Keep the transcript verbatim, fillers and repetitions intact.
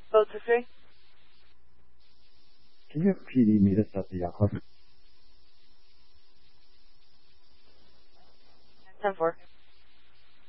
Both for three. Can you P D meet us at the yacht club? ten four.